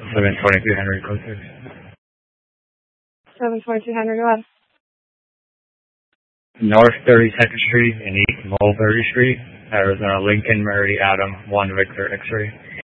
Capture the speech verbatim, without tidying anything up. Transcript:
seven twenty-two Henry, code six. seven twenty-two Henry, go ahead. North thirty-second Street and East Mulberry Street, Arizona, Lincoln, Murray, Adam, one Victor, X-ray.